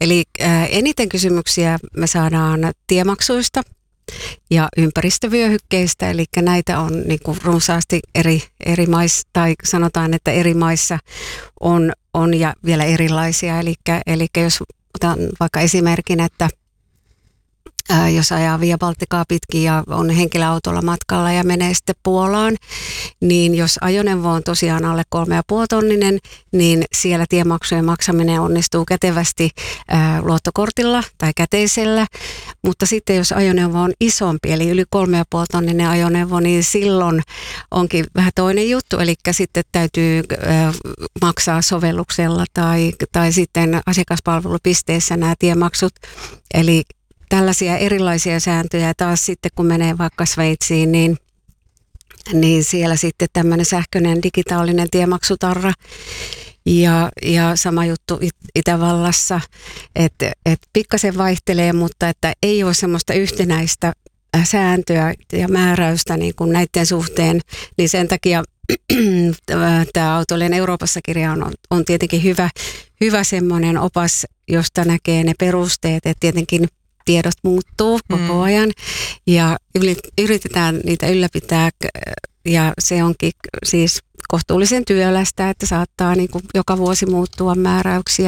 Eli eniten kysymyksiä me saadaan tiemaksuista ja ympäristövyöhykkeistä, eli näitä on niin kuin runsaasti eri maissa, tai sanotaan, että eri maissa on ja vielä erilaisia. Eli jos otan vaikka esimerkin, että jos ajaa Via Balticaa pitkin ja on henkilöautolla matkalla ja menee sitten Puolaan, niin jos ajoneuvo on tosiaan alle 3,5 tonninen, niin siellä tiemaksujen maksaminen onnistuu kätevästi luottokortilla tai käteisellä. Mutta sitten jos ajoneuvo on isompi, eli yli 3,5 tonninen ajoneuvo, niin silloin onkin vähän toinen juttu. Eli sitten täytyy maksaa sovelluksella tai sitten asiakaspalvelupisteessä nämä tiemaksut. Eli tällaisia erilaisia sääntöjä. Taas sitten kun menee vaikka Sveitsiin, niin siellä sitten tämmöinen sähköinen digitaalinen tiemaksutarra. Ja sama juttu Itävallassa, että pikkasen vaihtelee, mutta että ei ole semmoista yhtenäistä sääntöä ja määräystä niin kuin näiden suhteen, niin sen takia tämä Autoilijan Euroopassa-kirja on tietenkin hyvä semmoinen opas, josta näkee ne perusteet, että tietenkin tiedot muuttuu koko ajan ja yritetään niitä ylläpitää ja se onkin siis kohtuullisen työlästä, että saattaa niin kuin joka vuosi muuttua määräyksiä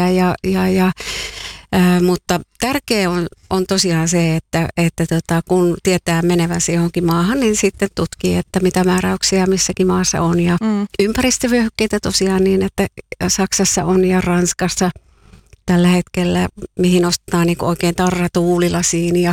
mutta tärkeä on tosiaan se, että kun tietää menevänsä johonkin maahan, niin sitten tutkii, että mitä määräyksiä missäkin maassa on ja ympäristövyöhykkeitä tosiaan niin, että Saksassa on ja Ranskassa tällä hetkellä, mihin ostetaan niin oikein tarra tuulilasiin ja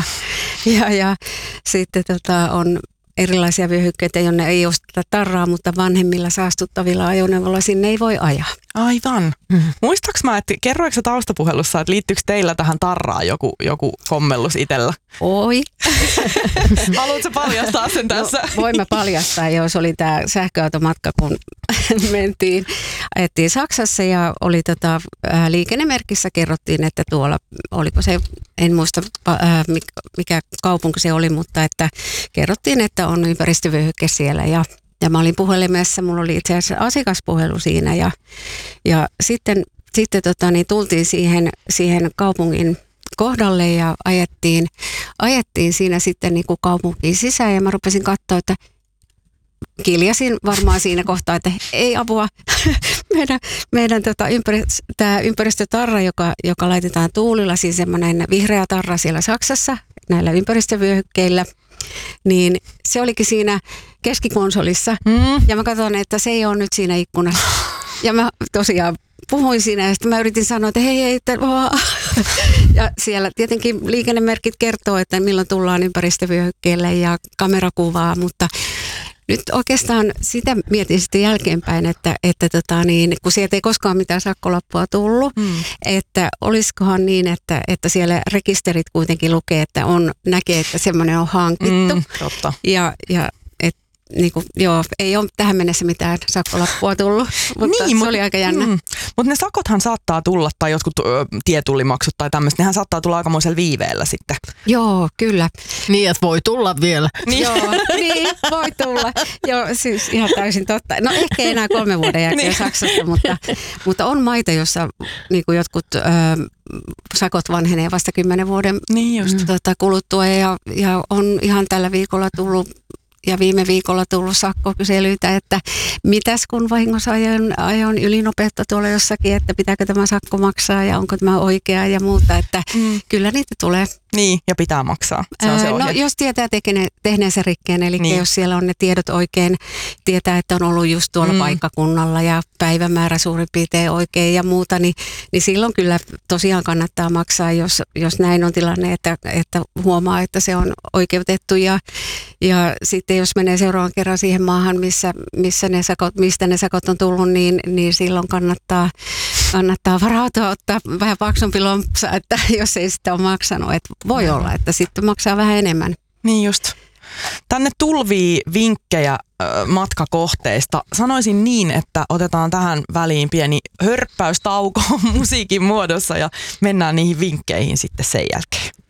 sitten on erilaisia vyöhykkeitä, jonne ei osteta tarraa, mutta vanhemmilla saastuttavilla ajoneuvoilla sinne ei voi ajaa. Aivan. Muistaaks mä, että kerroiko sä taustapuhelussa, että liittyykö teillä tähän tarraan joku kommellus itsellä? Oi. Haluatko paljastaa sen tässä? No, voin mä paljastaa, jos oli tämä sähköautomatka, kun ajettiin Saksassa ja oli liikennemerkissä kerrottiin, että tuolla, oliko se, en muista mikä kaupunki se oli, mutta että kerrottiin, että on ympäristövyöhykke siellä ja mä olin puhelimessa, mulla oli itse asiassa asiakaspuhelu siinä ja sitten tultiin siihen kaupungin kohdalle ja ajettiin siinä sitten niin kuin kaupunkiin sisään ja mä rupesin katsoa, että kiljasin varmaan siinä kohtaa, että ei apua, meidän tämä ympäristötarra, joka laitetaan tuulilla, siis semmoinen vihreä tarra siellä Saksassa näillä ympäristövyöhykkeillä, niin se olikin siinä keskikonsolissa ja mä katson, että se ei ole nyt siinä ikkunassa. Ja mä tosiaan puhuin siinä ja sitten mä yritin sanoa, että hei, ja siellä tietenkin liikennemerkit kertoo, että milloin tullaan ympäristövyöhykkeelle ja kamerakuvaa, mutta nyt oikeastaan sitä mietin sitten jälkeenpäin, että kun sieltä ei koskaan mitään sakkolappua tullut, että olisikohan niin, että siellä rekisterit kuitenkin lukee, että näkee, että semmoinen on hankittu. Totta. Ja niin kuin, ei ole tähän mennessä mitään sakkolappua tullut, mutta niin, se oli aika jännä. Mutta ne sakothan saattaa tulla, tai jotkut tietullimaksut tai tämmöistä, nehän saattaa tulla aikamoisella viiveellä sitten. Joo, kyllä. Niin, että voi tulla vielä. Joo, niin, voi tulla. Joo, siis ihan täysin totta. No ehkä ei enää 3 vuoden jälkeen Saksasta, mutta on maita, jossa niin kuin jotkut sakot vanhenee vasta 10 vuoden kuluttua ja on ihan tällä viikolla tullut ja viime viikolla tullut sakkokyselyitä, että mitäs kun vahingossa ajoin ylinopeutta tuolla jossakin, että pitääkö tämä sakko maksaa ja onko tämä oikea ja muuta, että kyllä niitä tulee. Niin, ja pitää maksaa. Se on se ohje. No jos tietää tehneensä rikkeen, eli jos siellä on ne tiedot oikein, tietää, että on ollut just tuolla paikkakunnalla ja päivämäärä suurin piirtein oikein ja muuta, niin silloin kyllä tosiaan kannattaa maksaa, jos näin on tilanne, että huomaa, että se on oikeutettu ja sitten jos menee seuraavan kerran siihen maahan, mistä ne sakot on tullut, niin silloin kannattaa varautua ottaa vähän paksumpi lompsa, että jos ei sitä ole maksanut, että voi olla, että sitten maksaa vähän enemmän. Niin just. Tänne tulvii vinkkejä matkakohteista. Sanoisin niin, että otetaan tähän väliin pieni hörppäystauko musiikin muodossa ja mennään niihin vinkkeihin sitten sen jälkeen.